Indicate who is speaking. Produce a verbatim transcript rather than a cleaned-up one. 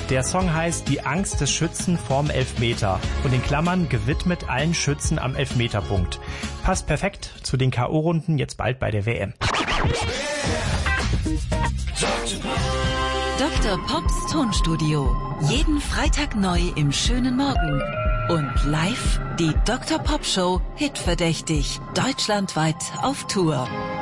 Speaker 1: Der Song heißt Die Angst des Schützen vorm Elfmeter und in Klammern gewidmet allen Schützen am Elfmeterpunkt. Passt perfekt zu den K O-Runden jetzt bald bei der W M.
Speaker 2: Doktor Pops Tonstudio. Jeden Freitag neu im schönen Morgen. Und live die Doktor Pop Show Hitverdächtig. Deutschlandweit auf Tour.